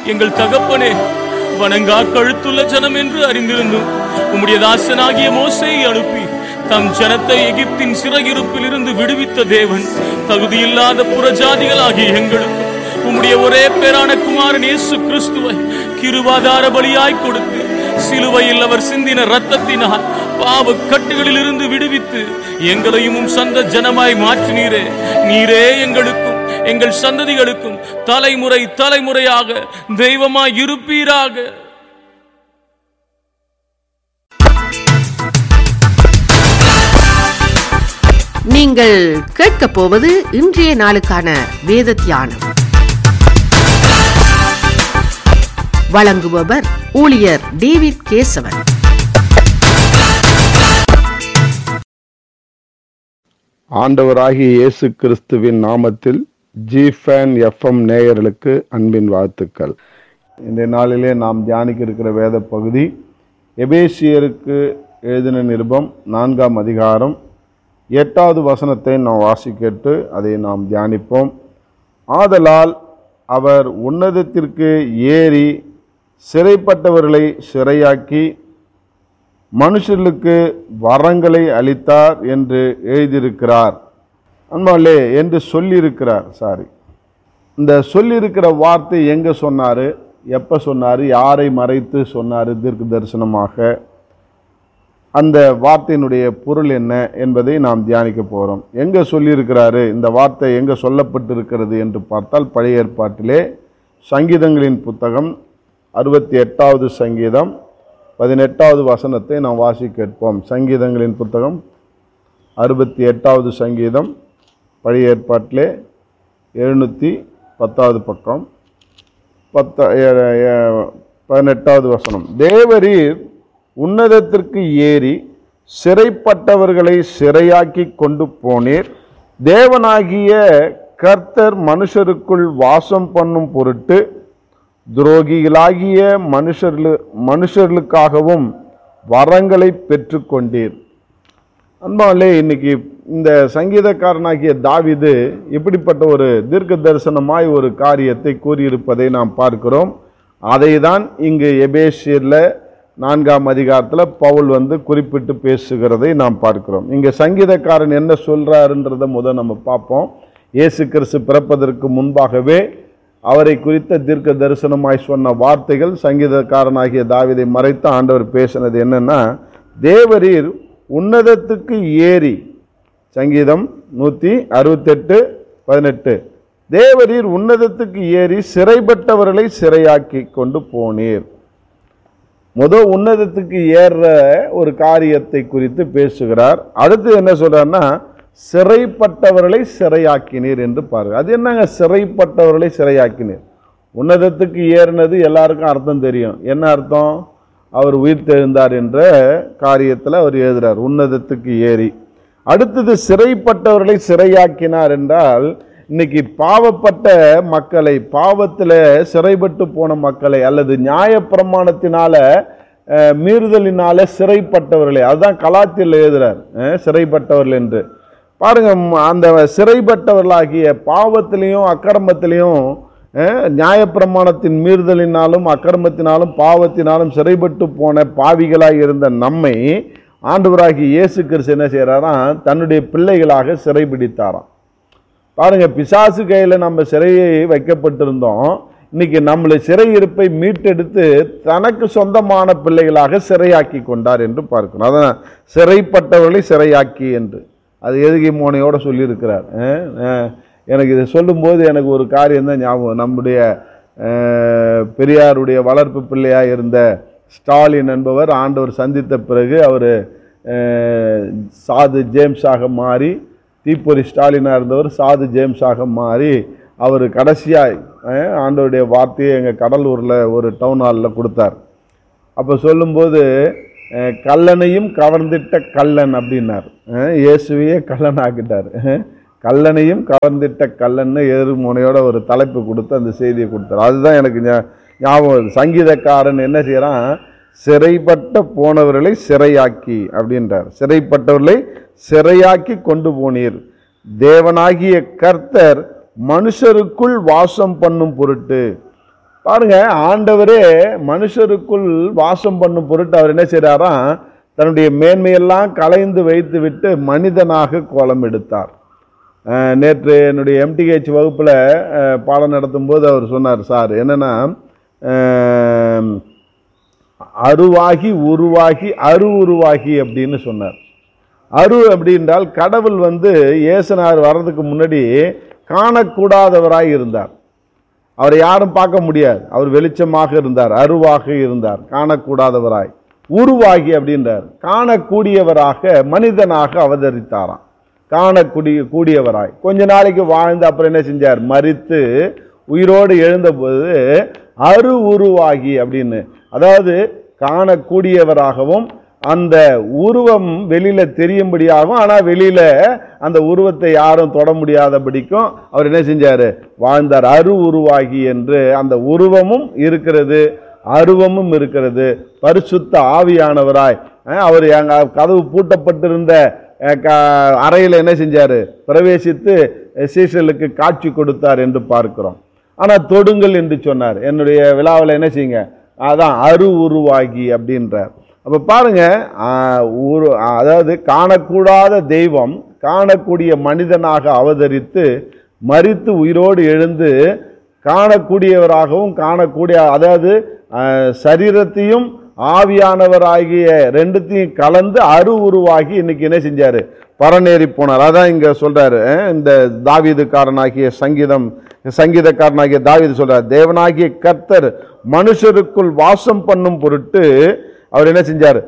எங்கள் தகப்பனே, வணங்கா கழுத்துள்ள ஜனம் என்று அறிந்திருந்தும் உம்முடைய தாசனாகிய மோசேயை அனுப்பி தம் ஜனத்தை எகிப்தின் சிறையிருப்பில் இருந்து விடுவித்த தேவன், தகுதியில்லாத புறஜாதிகளாகிய எங்களுக்கு உம்முடைய ஒரே பேரான குமாரன் இயேசு கிறிஸ்துவை கிருபாதார பலியாய் கொடுத்து சிலுவையில் அவர் சிந்தின இரத்தத்தினால் பாவ கட்டுகளில் இருந்து விடுவித்து எங்களையும் சொந்த ஜனமாய் மாற்றினீரே. நீரே எங்களுக்கும் எங்கள் சந்ததிகளுக்கும் தலைமுறை தலைமுறையாக தெய்வமாய் இருப்பீராக. நீங்கள் கேட்கப் போவது இன்றைய நாளுக்கான வேத தியானம். வழங்குபவர் ஊழியர் டேவிட் கேசவன். ஆண்டவராகிய இயேசு கிறிஸ்துவின் நாமத்தில் ஜிஃபேன் எஃப்எம் நேயர்களுக்கு அன்பின் வாழ்த்துக்கள். இந்த நாளிலே நாம் தியானிக்க இருக்கிற வேத பகுதி எபேசியருக்கு எழுதின நிருபம் 4ஆம் அதிகாரம் 8வது வசனத்தை நாம் வாசிக்கட்டு அதை நாம் தியானிப்போம். ஆதலால் அவர் உன்னதத்திற்கு ஏறி சிறைப்பட்டவர்களை சிறையாக்கி மனுஷர்களுக்கு வரங்களை அளித்தார் என்று எழுதியிருக்கிறார். அன்பாலே என்று சொல்லியிருக்கிறார். இந்த சொல்லியிருக்கிற வார்த்தை எங்கே சொன்னார், எப்போ சொன்னார், யாரை மறைத்து சொன்னார் தீர்க்க தரிசனமாக, அந்த வார்த்தையினுடைய பொருள் என்ன என்பதை நாம் தியானிக்க போகிறோம். எங்கே சொல்லியிருக்கிறாரு, இந்த வார்த்தை எங்கே சொல்லப்பட்டிருக்கிறது என்று பார்த்தால் பழைய ஏற்பாட்டிலே சங்கீதங்களின் புத்தகம் 68வது சங்கீதம் 18வது வசனத்தை நாம் வாசிக்க கேட்போம். சங்கீதங்களின் புத்தகம் 68வது சங்கீதம் பழைய ஏற்பாட்டிலே 710வது பக்கம் 18வது வசனம். தேவரீர் உன்னதத்திற்கு ஏறி சிறைப்பட்டவர்களை சிறையாக்கி கொண்டு போனீர். தேவனாகிய கர்த்தர் மனுஷருக்குள் வாசம் பண்ணும் பொருட்டு துரோகிகளாகிய மனுஷர்களுக்காகவும் வரங்களை பெற்று கொண்டீர். அன்பாலே, இன்னைக்கு இந்த சங்கீதக்காரனாகிய தாவீது இப்படிப்பட்ட ஒரு தீர்க்க தரிசனமாய் ஒரு காரியத்தை கூறியிருப்பதை நாம் பார்க்கிறோம். அதை தான் இங்கு எபேசியரில் 4ஆம் அதிகாரத்தில் பவுல் குறிப்பிட்டு பேசுகிறதை நாம் பார்க்கிறோம். இங்கே சங்கீதக்காரன் என்ன சொல்றாருன்றதை முதல் நம்ம பார்ப்போம். இயேசு கிறிஸ்து பிறப்பதற்கு முன்பாகவே அவரை குறித்த தீர்க்க தரிசனமாய் சொன்ன வார்த்தைகள் சங்கீதக்காரனாகிய தாவீதை மறைத்து ஆண்டவர் பேசினது என்னன்னா, தேவரீர் உன்னதத்துக்கு ஏறி, சங்கீதம் 168:18, தேவரீர் உன்னதத்துக்கு ஏறி சிறைப்பட்டவர்களை சிறையாக்கி கொண்டு போனீர். உன்னதத்துக்கு ஏற ஒரு காரியத்தை குறித்து பேசுகிறார். அடுத்து என்ன சொல்றாருன்னா, சிறைப்பட்டவர்களை சிறையாக்கினீர் என்று பாருங்க. அது என்னங்க சிறைப்பட்டவர்களை சிறையாக்கினீர்? உன்னதத்துக்கு ஏறினது எல்லாருக்கும் அர்த்தம் தெரியும். என்ன அர்த்தம்? அவர் உயிர்த்தெழுந்தார் என்ற காரியத்தில் அவர் எழுதுறார், உன்னதத்துக்கு ஏறி. அடுத்தது சிறைப்பட்டவர்களை சிறையாக்கினார் என்றால், இன்னைக்கு பாவப்பட்ட மக்களை, பாவத்தில் சிறைப்பட்டு போன மக்களை அல்லது நியாயப்பிரமாணத்தினால மீறுதலினால சிறைப்பட்டவர்களை, அதுதான் கலாத்தியில் எழுதுறார் சிறைப்பட்டவர்கள் என்று. பாருங்க, அந்த சிறைப்பட்டவர்களாகிய பாவத்திலையும் அக்கிரமத்திலையும் நியாயப்பிரமாணத்தின் மீறுதலினாலும் அக்கிரமத்தினாலும் பாவத்தினாலும் சிறைப்பட்டு போன பாவிகளாக இருந்த நம்மை ஆண்டவராகிய இயேசு கிறிஸ்து என்ன செய்யறாராம், தன்னுடைய பிள்ளைகளாக சிறைபிடித்தாராம். பாருங்க, பிசாசு கையில் நம்ம சிறையை வைக்கப்பட்டிருந்தோம். இன்னைக்கு நம்மளை சிறையிருப்பை மீட்டெடுத்து தனக்கு சொந்தமான பிள்ளைகளாக சிறையாக்கி கொண்டார் என்று பார்க்கணும். அதான் சிறைப்பட்டவர்களை சிறையாக்கி என்று அது எதுகை மோனையோட சொல்லியிருக்கிறார். எனக்கு இதை சொல்லும்போது எனக்கு ஒரு காரியம் தான் ஞாபகம். நம்முடைய பெரியாருடைய வளர்ப்பு பிள்ளையாக இருந்த ஸ்டாலின் என்பவர் ஆண்டவர் சந்தித்த பிறகு அவர் சாது ஜேம்ஸாக மாறி, தீப்பொறி ஸ்டாலினாக இருந்தவர் சாது ஜேம்ஸாக மாறி, அவர் கடைசியாக ஆண்டவருடைய வார்த்தையை எங்கள் கடலூரில் ஒரு டவுன் ஹாலில் கொடுத்தார். அப்போ சொல்லும்போது கல்லனையும் கவர்ந்திட்ட கல்லன் அப்படின்னார். இயேசுவையே கல்லன் ஆக்கிட்டார். கல்லனையும் கவர்ந்திட்ட கல்லன்னு எதிர்முனையோட ஒரு தலைப்பு கொடுத்து அந்த செய்தியை கொடுத்தார். அதுதான் எனக்கு ஞாபகம். சங்கீதக்காரன் என்ன செய்யறான், சிறைப்பட்ட போனவர்களை சிறையாக்கி அப்படின்றார். சிறைப்பட்டவர்களை சிறையாக்கி கொண்டு போனீர். தேவனாகிய கர்த்தர் மனுஷருக்குள் வாசம் பண்ணும் பொருட்டு. பாருங்க, ஆண்டவரே மனுஷருக்குள் வாசம் பண்ணும் பொருட்டு அவர் என்ன செய்றாராம், தன்னுடைய மேன்மையெல்லாம் களைந்து வைத்து விட்டு மனிதனாக கோலம் எடுத்தார். நேற்று என்னுடைய MTH வகுப்பில் பாடம் நடத்தும் போது அவர் சொன்னார், சார் என்னன்னா அருவாகி உருவாகி உருவாகி அப்படின்னு சொன்னார். அப்படின்றால் கடவுள் இயேசுநாதர் வர்றதுக்கு முன்னாடி காணக்கூடாதவராய் இருந்தார். அவரை யாரும் பார்க்க முடியாது. அவர் வெளிச்சமாக இருந்தார், அருவாக இருந்தார், காணக்கூடாதவராய். உருவாகி அப்படின்றார், காணக்கூடியவராக மனிதனாக அவதரித்தாராம். கூடியவராய் கொஞ்ச நாளைக்கு வாழ்ந்து அப்புறம் என்ன செஞ்சார், மரித்து உயிரோடு எழுந்தபோது உருவாகி அப்படின்னு, அதாவது காணக்கூடியவராகவும் அந்த உருவம் வெளியில தெரியும்படியாகவும், ஆனா வெளியில அந்த உருவத்தை யாரும் தொட முடியாதபடிக்கும் அவர் என்ன செஞ்சாரு, வாழ்ந்தார். உருவாகி என்று அந்த உருவமும் இருக்கிறது, அருவமும் இருக்கிறது. பரிசுத்த ஆவியானவராய் அவர் கதவு பூட்டப்பட்டிருந்த அறையில் என்ன செஞ்சாரு, பிரவேசித்து சீஷர்களுக்கு காட்சி கொடுத்தார் என்று பார்க்கிறோம். ஆனா தொடுங்கள் என்று சொன்னார். என்னுடைய விழாவில் என்ன செய்யுங்க, அதான் உருவாகி அப்படின்றார். அப்ப பாருங்க, அதாவது காணக்கூடாத தெய்வம் காணக்கூடிய மனிதனாக அவதரித்து மரித்து உயிரோடு எழுந்து காணக்கூடியவராகவும் அதாவது சரீரத்தையும் ஆவியானவராகிய ரெண்டுத்தையும் கலந்து உருவாகி இன்னைக்கு என்ன செஞ்சாரு, பரநேறி போனார். அதான் இங்க சொல்றாரு, இந்த தாவீதுக்காரனாகிய சங்கீதக்காரனாகிய தாவீது சொல்றார், தேவனாகிய கர்த்தர் மனுஷருக்குள் வாசம் பண்ணும் பொருட்டு அவர் என்ன செஞ்சார்,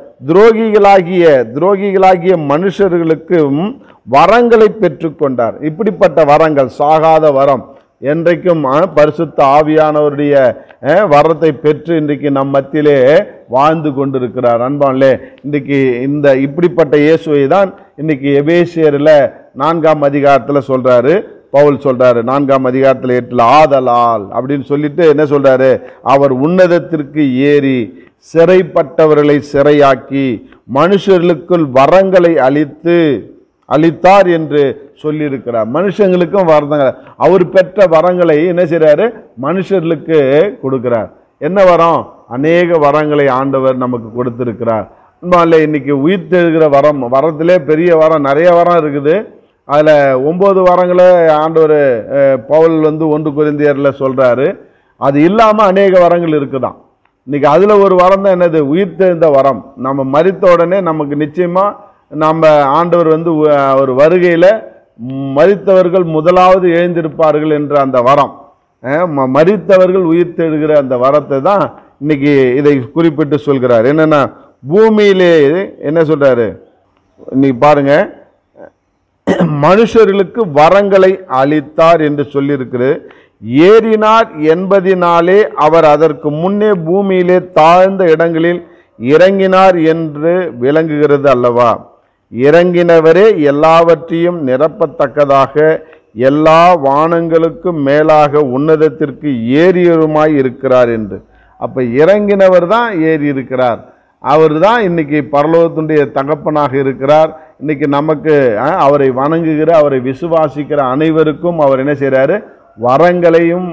துரோகிகளாகிய மனுஷர்களுக்கும் வரங்களை பெற்றுக்கொண்டார். இப்படிப்பட்ட வரங்கள், சாகாத வரம், என்றைக்கும் பரிசுத்த ஆவியானவருடைய வரத்தை பெற்று இன்றைக்கு நம் மத்தியிலே வாழ்ந்து கொண்டிருக்கிறார். அன்பானே, இன்றைக்கு இந்த இப்படிப்பட்ட இயேசுவை தான் இன்னைக்கு எபேசியர்ல 4ஆம் அதிகாரத்தில் சொல்றாரு, பவுல் சொல்றாரு. 4ஆம் அதிகாரத்தில் 8 ஆதலால் அப்படின்னு சொல்லிட்டு என்ன சொல்றாரு, அவர் உன்னதத்திற்கு ஏறி சிறைப்பட்டவர்களை சிறையாக்கி மனுஷர்களுக்குள் வரங்களை அளித்தார் என்று சொல்லியிருக்கிறார். மனுஷங்களுக்கும் வரங்கள், அவர் பெற்ற வரங்களை என்ன செய்றாரு, மனுஷர்களுக்கு கொடுக்கிறார். என்ன வரம், அநேக வரங்களை ஆண்டவர் நமக்கு கொடுத்திருக்கிறார். இன்னைக்கு உயிர்த்தெழுகிற வரத்திலே பெரிய வரம், நிறைய வரம் இருக்குது. அதுல 9 வரங்களை ஆண்டவர் பவுல் 1 கொரிந்தியர்ல சொல்றாரு. அது இல்லாம அநேக வரங்கள் இருக்குதான். இன்னைக்கு அதுல ஒரு வரம் தான் என்னது, உயிர்த்தெழுந்த வரம். நம்ம மரித்த உடனே நமக்கு நிச்சயமா நம்ம ஆண்டவர் ஒரு வருகையில மரித்தவர்கள் முதலாவது எழுந்திருப்பார்கள் என்ற அந்த வரம், மரித்தவர்கள் உயிர்த்தெழுகிற அந்த வரத்தை தான் இன்னைக்கு இதை குறிப்பிட்டு சொல்கிறார். என்னன்னா, பூமியிலே என்ன சொல்றாரு, இன்னைக்கு பாருங்க, மனுஷர்களுக்கு வரங்களை அளித்தார் என்று சொல்லியிருக்கிறது. ஏறினார் என்பதினாலே அவர் அதற்கு முன்னே பூமியிலே தாழ்ந்த இடங்களில் இறங்கினார் என்று விளங்குகிறது அல்லவா. இறங்கினவரே எல்லாவற்றையும் நிரப்பத்தக்கதாக எல்லா வானங்களுக்கும் மேலாக உன்னதத்திற்கு ஏறியருமாய் இருக்கிறார் என்று. அப்ப இறங்கினவர் தான் ஏறி இருக்கிறார். அவர் தான் இன்னைக்கு பரலோகத்துடைய தகப்பனாக இருக்கிறார். இன்னைக்கு நமக்கு அவரை வணங்குகிற, அவரை விசுவாசிக்கிற அனைவருக்கும் அவர் என்ன செய்றாரு, வரங்களையும்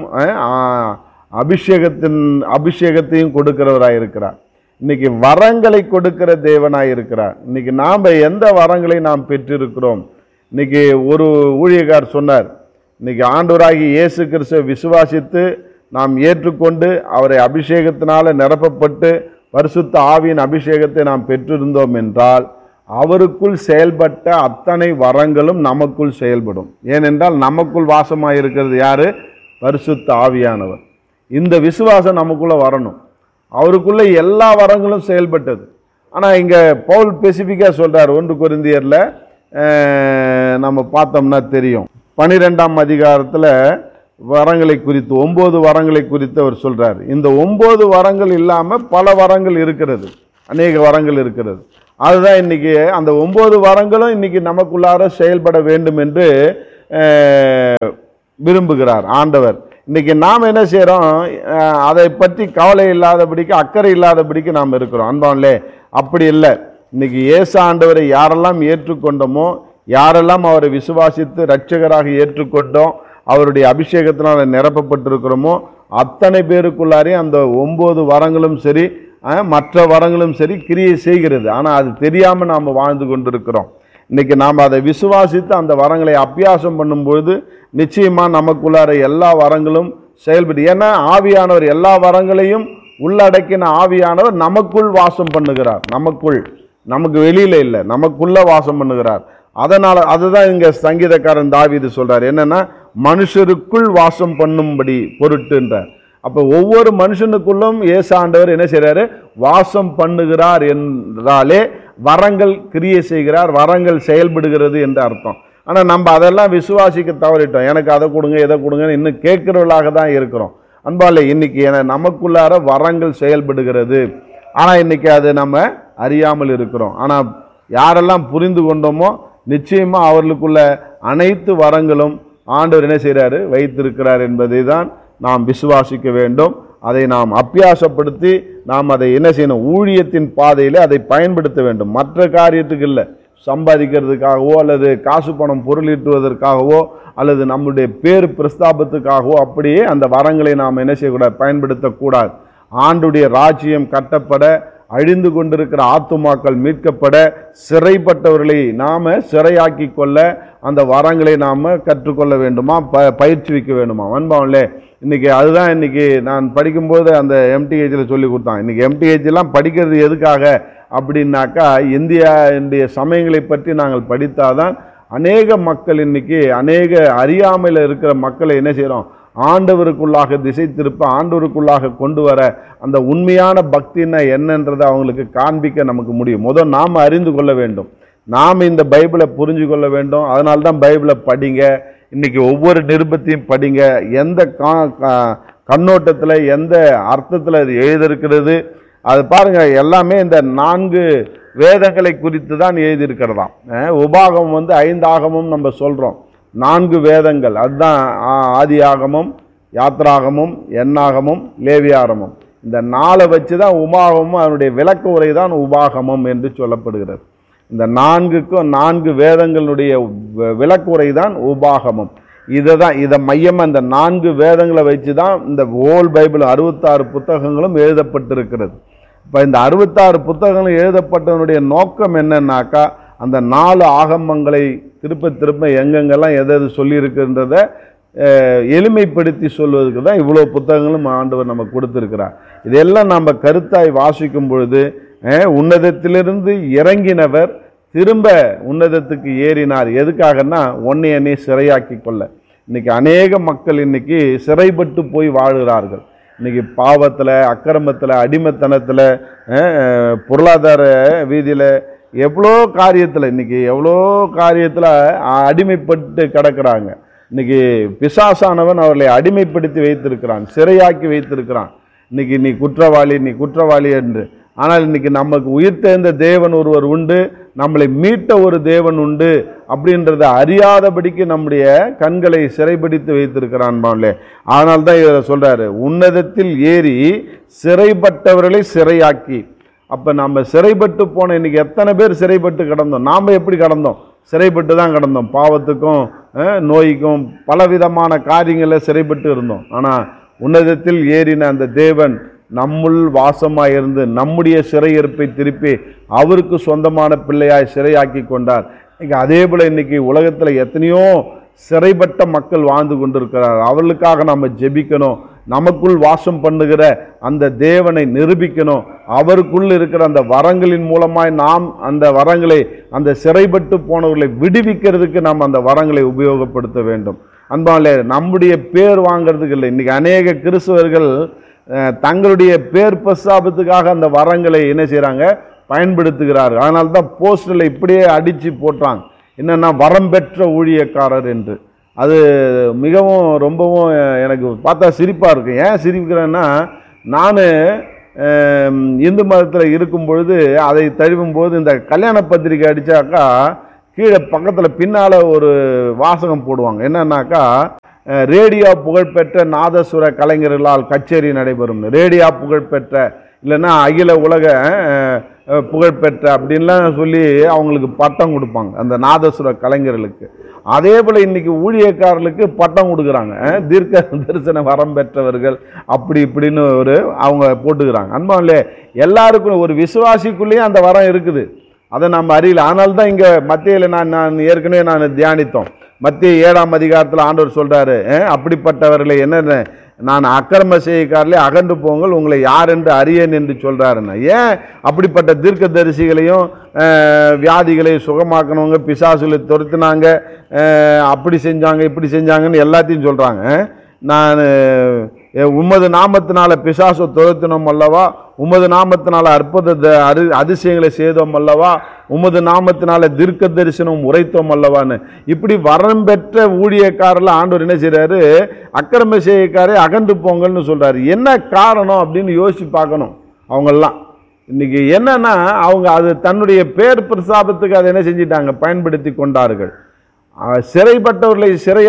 அபிஷேகத்தையும் கொடுக்கிறவராய் இருக்கிறார். இன்னைக்கு வரங்களை கொடுக்கிற தேவனாய் இருக்கிறார். இன்னைக்கு நாம எந்த வரங்களை நாம் பெற்றிருக்கிறோம். இன்னைக்கு ஒரு ஊழியக்கார் சொன்னார், இன்னைக்கு ஆண்டவராகி இயேசு கிறிஸ்துவை விசுவாசித்து நாம் ஏற்றுக்கொண்டு அவரை அபிஷேகத்தினால நிரப்பப்பட்டு பரிசுத்த ஆவியின் அபிஷேகத்தை நாம் பெற்றிருந்தோம் என்றால் அவருக்குள் செயல்பட்ட அத்தனை வரங்களும் நமக்குள் செயல்படும். ஏனென்றால் நமக்குள் வாசமாயிருக்கிறது யாரு, பரிசுத்த ஆவியானவர். இந்த விசுவாசம் நமக்குள்ள வரணும். அவருக்குள்ள எல்லா வரங்களும் செயல்பட்டது. ஆனா இங்க பவுல் ஸ்பெசிபிக்கா சொல்றார். 1 கொரிந்தியர்ல நம்ம பார்த்தோம்னா தெரியும், 12ஆம் அதிகாரத்துல வரங்களை குறித்து 9 வரங்களை குறித்து அவர் சொல்றார். இந்த 9 வரங்கள் இல்லாம பல வரங்கள் இருக்கிறது, அநேக வரங்கள் இருக்கிறது. அதுதான் இன்னைக்கு அந்த 9 வரங்களும் இன்னைக்கு நமக்குள்ளார செயல்பட வேண்டும் என்று விரும்புகிறார் ஆண்டவர். இன்னைக்கு நாம் என்ன செய்யறோம், அதை பற்றி கவலை இல்லாதபடிக்கு, அக்கறை இல்லாதபடிக்கு நாம் இருக்கிறோம். அன்பானே, அப்படி இல்லை. இன்னைக்கு இயேசு ஆண்டவரை யாரெல்லாம் ஏற்றுக்கொண்டோமோ, யாரெல்லாம் அவரை விசுவாசித்து இரட்சகராக ஏற்றுக்கொண்டோம், அவருடைய அபிஷேகத்தினால் நிரப்பப்பட்டிருக்கிறோமோ, அத்தனை பேருக்குள்ளாரையும் அந்த 9 வரங்களும் சரி மற்ற வரங்களும் சரி கிரியை செய்கிறது. ஆனால் அது தெரியாமல் நாம் வாழ்ந்து கொண்டிருக்கிறோம். இன்னைக்கு நாம் அதை விசுவாசித்து அந்த வரங்களை அபியாசம் பண்ணும்பொழுது நிச்சயமாக நமக்குள்ளார எல்லா வரங்களும் செயல்படு. ஏன்னா ஆவியானவர் எல்லா வரங்களையும் உள்ளடக்கின ஆவியானவர் நமக்குள் வாசம் பண்ணுகிறார். நமக்கு வெளியில இல்லை, நமக்குள்ள வாசம் பண்ணுகிறார். அதனால அதுதான் இங்க சங்கீதக்காரன் தாவீது சொல்றார், என்னன்னா மனுஷருக்குள் வாசம் பண்ணும்படி பொருட்டுன்றார். அப்ப ஒவ்வொரு மனுஷனுக்குள்ளும் இயேசு ஆண்டவர் என்ன செய்றாரு? வாசம் பண்ணுகிறார் என்றாலே வரங்கள் கிரியை செய்கிறார், வரங்கள் செயல்படுகிறது என்று அர்த்தம். ஆனா நம்ம அதெல்லாம் விசுவாசிக்க தவறிட்டோம். எனக்கு அதை கொடுங்க இதை கொடுங்கன்னு இன்னும் கேட்கிறவர்களாக தான் இருக்கிறோம். அன்பாலே இன்னைக்கு நமக்குள்ளார வரங்கள் செயல்படுகிறது. ஆனா இன்னைக்கு அது நம்ம அறியாமல் இருக்கிறோம். ஆனா யாரெல்லாம் புரிந்து கொண்டோமோ நிச்சயமா அவர்களுக்குள்ள அனைத்து வரங்களும் ஆண்டவர் என்ன செய்றாரு? வைத்திருக்கிறார் என்பதை தான் நாம் விசுவாசிக்க வேண்டும். அதை நாம் அபியாசப்படுத்தி நாம் அதை என்ன செய்யணும்? ஊழியத்தின் பாதையில் அதை பயன்படுத்த வேண்டும். மற்ற காரியத்துக்கு இல்லை, சம்பாதிக்கிறதுக்காகவோ அல்லது காசு பணம் பொருளீட்டுவதற்காகவோ அல்லது நம்முடைய பேர் பிரஸ்தாபத்துக்காகவோ அப்படியே அந்த வரங்களை நாம் என்ன செய்யக்கூடாது? பயன்படுத்தக்கூடாது. ஆண்டுடைய ராஜ்யம் கட்டப்பட, அழிந்து கொண்டிருக்கிற ஆத்துமாக்கள் மீட்கப்பட, சிறைப்பட்டவர்களை நாம சிறையாக்கி கொள்ள அந்த வரங்களை நாம கற்றுக்கொள்ள வேண்டுமா? பயிற்சிவிக்க வேண்டுமா? அன்பாவங்களே, இன்னைக்கு அதுதான் இன்னைக்கு நான் படிக்கும்போது அந்த எம்டிஹெச்சில் சொல்லி கொடுத்தாங்க. இன்னைக்கு எம்டிஹெச்லாம் படிக்கிறது எதுக்காக அப்படின்னாக்கா, இந்தியாவுடைய சமயங்களை பற்றி நாங்கள் படித்தாதான் அநேக மக்கள் இன்னைக்கு அநேக அறியாமையில் இருக்கிற மக்களை என்ன செய்கிறோம்? ஆண்டவருக்குள்ளாக திசை திருப்ப, ஆண்டவருக்குள்ளாக கொண்டு வர அந்த உண்மையான பக்தின்னா என்னன்றதை அவங்களுக்கு காண்பிக்க நமக்கு முடியும். முதல் நாம் அறிந்து கொள்ள வேண்டும், நாம் இந்த பைபிளை புரிஞ்சு கொள்ள வேண்டும். அதனால்தான் பைபிளை படிங்க, இன்னைக்கு ஒவ்வொரு நிருபத்தையும் படிங்க. எந்த கண்ணோட்டத்தில் எந்த அர்த்தத்தில் அது எழுதியிருக்கிறது அது பாருங்க. எல்லாமே இந்த 4 வேதங்களை குறித்து தான் எழுதியிருக்கிறதாம். உபாகமம் 5 ஆகமும் நம்ம சொல்கிறோம், 4 வேதங்கள். அதுதான் ஆதி ஆகமம், யாத்ராகமும், எண்ணாகமும், லேவியாகமம். இந்த 4 வச்சு தான் உபாகமும் அதனுடைய விளக்க உரை தான் உபாகமம் என்று சொல்லப்படுகிறது. இந்த 4 வேதங்களுடைய விளக்குரை தான் உபாகமம். இதை மையமாக இந்த 4 வேதங்களை வச்சு தான் இந்த ஹோல் பைபிள் 66 புத்தகங்களும் எழுதப்பட்டிருக்கிறது. இப்போ இந்த 66 புத்தகங்களும் எழுதப்பட்டதனுடைய நோக்கம் என்னன்னாக்கா, அந்த 4 ஆகமங்களை திரும்ப எங்கெங்கெல்லாம் எது சொல்லியிருக்குன்றத எளிமைப்படுத்தி சொல்வதற்கு தான் இவ்வளோ புத்தகங்களும் ஆண்டவர் நமக்கு கொடுத்துருக்கிறார். இதெல்லாம் நம்ம கருத்தாய் வாசிக்கும் பொழுது உன்னதத்திலிருந்து இறங்கினவர் திரும்ப உன்னதத்துக்கு ஏறினார். எதுக்காகன்னா ஒன்னையனே சிறையாக்கி கொள்ள. இன்னைக்கு அநேக மக்கள் இன்னைக்கு சிறைப்பட்டு போய் வாழுகிறார்கள். இன்னைக்கு பாவத்தில், அக்கிரமத்தில், அடிமைத்தனத்தில், பொருளாதார வீதியில், எவ்வளோ காரியத்தில் அடிமைப்பட்டு கிடக்கிறாங்க. இன்னைக்கு பிசாசானவன் அவர்களை அடிமைப்படுத்தி வைத்திருக்கிறான், சிறையாக்கி வைத்திருக்கிறான். இன்னைக்கு நீ குற்றவாளி என்று. ஆனால் இன்னைக்கு நமக்கு உயிர் தேர்ந்த தேவன் ஒருவர் உண்டு, நம்மளை மீட்ட ஒரு தேவன் உண்டு அப்படின்றத அறியாதபடிக்கு நம்முடைய கண்களை சிறைபிடித்து வைத்திருக்கிறான். ஆனால் தான் இவரை சொல்றாரு, உன்னதத்தில் ஏறி சிறைப்பட்டவர்களை சிறையாக்கி. அப்ப நம்ம சிறைப்பட்டு போன இன்னைக்கு எத்தனை பேர் சிறைப்பட்டு கிடந்தோம்? நாம எப்படி கிடந்தோம்? சிறைப்பட்டு தான் கிடந்தோம். பாவத்துக்கும் நோய்க்கும் பலவிதமான காரியங்களில் சிறைப்பட்டு இருந்தோம். ஆனா உன்னதத்தில் ஏறின அந்த தேவன் நம்முள் வாசமாயிருந்து நம்முடைய சிறையிருப்பை திருப்பி அவருக்கு சொந்தமான பிள்ளையாய் சிறையாக்கி கொண்டார். இன்னைக்கு அதே போல இன்னைக்கு உலகத்துல எத்தனையோ சிறைப்பட்ட மக்கள் வாழ்ந்து கொண்டிருக்கிறார். அவர்களுக்காக நம்ம ஜெபிக்கணும். நமக்குள் வாசம் பண்ணுகிற அந்த தேவனை நிரூபிக்கணும். அவருக்குள் இருக்கிற அந்த வரங்களின் மூலமாய் நாம் அந்த வரங்களை, அந்த சிறைப்பட்டு போனவர்களை விடுவிக்கிறதுக்கு நாம் அந்த வரங்களை உபயோகப்படுத்த வேண்டும். அன்பாலே, நம்முடைய பேர் வாங்கிறதுக்கு இல்லை. இன்னைக்கு அநேக கிறிஸ்தவர்கள் தங்களுடைய பேர் பிரஸ்தாபத்துக்காக அந்த வரங்களை என்ன செய்கிறாங்க? பயன்படுத்துகிறார்கள். அதனால தான் போஸ்டரில் இப்படியே அடித்து போட்டாங்க, என்னென்னா வரம் பெற்ற ஊழியக்காரர் என்று. அது மிகவும் ரொம்பவும் எனக்கு பார்த்தா சிரிப்பாக இருக்கும். ஏன் சிரிக்கிறேன்னா, நான் இந்து மதத்தில் இருக்கும் பொழுது அதை தழுவும்போது இந்த கல்யாண பத்திரிக்கை அடித்தாக்கா கீழே பக்கத்தில் பின்னால் ஒரு வாசகம் போடுவாங்க. என்னன்னாக்கா, ரேடியோ புகழ்பெற்ற நாதசுர கலைஞர்களால் கச்சேரி நடைபெறும். ரேடியோ புகழ்பெற்ற, இல்லைன்னா அகில உலக புகழ்பெற்ற அப்படின்லாம் சொல்லி அவங்களுக்கு பட்டம் கொடுப்பாங்க அந்த நாதசுர கலைஞர்களுக்கு. அதே போல் இன்னைக்கு ஊழியக்காரர்களுக்கு பட்டம் கொடுக்குறாங்க, தீர்க்க தரிசன வரம் பெற்றவர்கள் அப்படி இப்படின்னு அவங்க போட்டுக்கிறாங்க. அன்பாவிலே எல்லாருக்கும் ஒரு விசுவாசிக்குள்ளேயும் அந்த வரம் இருக்குது, அதை நம்ம அறியல. ஆனால் தான் இங்கே மத்தியில் நான் ஏற்கனவே தியானித்தோம். மத்திய 7ஆம் அதிகாரத்தில் ஆண்டவர் சொல்றாரு, அப்படிப்பட்டவர்களை என்னென்ன நான் அக்கிரம செய்யக்காரர்களே அகன்று போங்கள், உங்களை யார் என்று அறியேன் என்று சொல்றாருன்னா. ஏன் அப்படிப்பட்ட தீர்க்க தரிசிகளையும் வியாதிகளையும் சுகமாக்கணவங்க பிசாசுகளை துரத்துனாங்க, அப்படி செஞ்சாங்க இப்படி செஞ்சாங்கன்னு எல்லாத்தையும் சொல்றாங்க. நான் உமது நாமத்தினால பிசாசை துரத்தினோம் அல்லவா, உமது நாமத்தினால அற்புத அதிசயங்களை செய்தோம் அல்லவா, உமது நாமத்தினால தீர்க்க தரிசனம் உரைத்தோம் அல்லவான்னு இப்படி வரம் பெற்ற ஊழியக்காரில் ஆண்டவர் என்ன செய்றாரு, அக்கிரம செய்யக்காரே அகன்று போங்கள்னு சொல்றாரு. என்ன காரணம் அப்படின்னு யோசிச்சு பார்க்கணும். அவங்கெல்லாம் இன்னைக்கு என்னன்னா அவங்க அது தன்னுடைய பேர் பிரசாபத்துக்கு அதை என்ன செஞ்சிட்டாங்க, பயன்படுத்தி கொண்டார்கள். சிறைப்பட்டவர்களை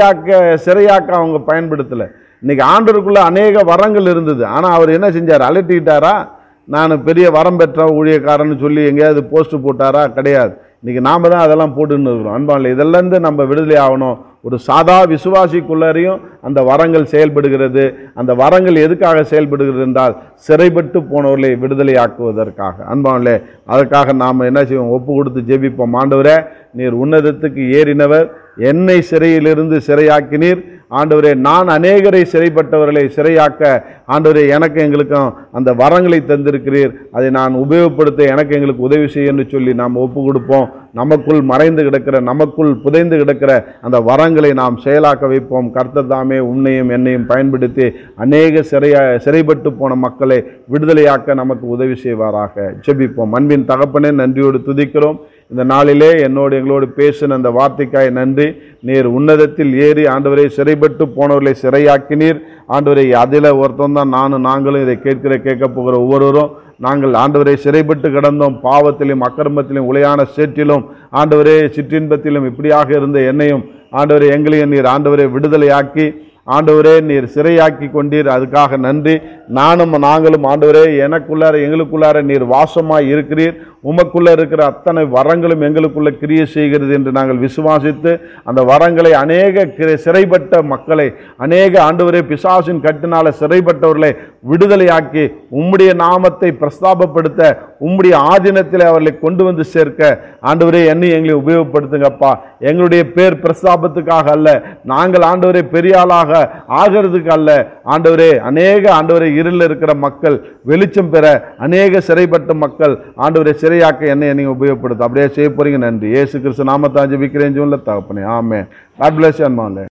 சிறையாக்க அவங்க பயன்படுத்தலை. இன்னைக்கு ஆண்டவருக்குள்ள அநேக வரங்கள் இருந்தது, ஆனால் அவர் என்ன செஞ்சார், அலட்டிட்டாரா, நான் பெரிய வரம் பெற்ற ஊழியக்காரன்னு சொல்லி எங்கேயாவது போஸ்ட் போட்டாரா? கிடையாது. இன்னைக்கு நாம தான் அதெல்லாம் போட்டுன்னு இருக்கிறோம். அன்பானில் இதெல்லாம் நம்ம விடுதலை ஆகணும். ஒரு சாதா விசுவாசிக்குள்ளரையும் அந்த வரங்கள் செயல்படுகிறது. அந்த வரங்கள் எதுக்காக செயல்படுகிறது என்றால் சிறைப்பட்டு போனவர்களை விடுதலை ஆக்குவதற்காக. அன்பானிலே அதற்காக நாம் என்ன செய்வோம், ஒப்பு கொடுத்து ஜெபிப்போம். ஆண்டவரே, நீர் உன்னதத்துக்கு ஏறினவர், என்னை சிறையிலிருந்து சிறையாக்கினீர். ஆண்டவரே, நான் அநேகரை சிறைப்பட்டவர்களை சிறையாக்க ஆண்டவரே எனக்கு எங்களுக்கும் அந்த வரங்களை தந்திருக்கிறீர், அதை நான் உபயோகப்படுத்த எனக்கு எங்களுக்கு உதவி செய்ய என்று சொல்லி நாம் ஒப்பு கொடுப்போம். நமக்குள் மறைந்து கிடக்கிற, நமக்குள் புதைந்து கிடக்கிற அந்த வரங்களை நாம் செயலாக்க வைப்போம். கர்த்தர் தாமே உன்னையும் என்னையும் பயன்படுத்தி அநேக சிறைப்பட்டு போன மக்களை விடுதலையாக்க நமக்கு உதவி செய்வாராக. ஜெபிப்போம். அன்பின் தகப்பனே, நன்றியோடு துதிக்கிறோம். இந்த நாளிலே என்னோடு எங்களோடு பேசின அந்த வார்த்தைக்காய் நன்றி. நீர் உன்னதத்தில் ஏறி ஆண்டவரை சிறைப்பட்டு போனவர்களை சிறையாக்கினீர். ஆண்டவரை அதில் ஒருத்தன் தான் நாங்களும் இதை கேட்க போகிற ஒவ்வொருவரும் நாங்கள் ஆண்டவரை சிறைப்பட்டு கிடந்தோம். பாவத்திலும் அக்கிரமத்திலும் உளையான சேற்றிலும் ஆண்டவரே சிற்றின்பத்திலும் இப்படியாக இருந்த என்னையும் ஆண்டவரை எங்களையும் நீர் ஆண்டவரை விடுதலையாக்கி ஆண்டவரே நீர் சிறையாக்கி கொண்டீர். அதுக்காக நன்றி. நாங்களும் ஆண்டவரே எனக்குள்ளார எங்களுக்குள்ளார நீர் வாசமாய் இருக்கிறீர். உமக்குள்ள இருக்கிற அத்தனை வரங்களும் எங்களுக்குள்ள கிரியை செய்கிறது என்று நாங்கள் விசுவாசித்து அந்த வரங்களை அநேக சிறைப்பட்ட மக்களை, அநேக ஆண்டவரே பிசாசின் கட்டினால சிறைப்பட்டவர்களை விடுதலையாக்கி உம்முடைய நாமத்தை பிரஸ்தாபப்படுத்த உம்முடைய ஆதீனத்தில் அவர்களை கொண்டு வந்து சேர்க்க ஆண்டவரே எங்களை உபயோகப்படுத்துங்கப்பா. எங்களுடைய பேர் பிரஸ்தாபத்துக்காக அல்ல, நாங்கள் ஆண்டவரே பெரிய ஆளாக ஆகிறதுக்கு அல்ல ஆண்டவரே. அநேக ஆண்டவரே இருளில் இருக்கிற மக்கள் வெளிச்சம் பெற, அநேக சிறைப்பட்ட மக்கள் ஆண்டவரை சிறையாக்க என்னை நீங்க உபயோகப்படுத்த அப்படியே செய்ய போறீங்க. நன்றி. இயேசு கிறிஸ்து நாமத்தை ஜெபிக்கிறேன் தகப்பனே. ஆமென். God bless you.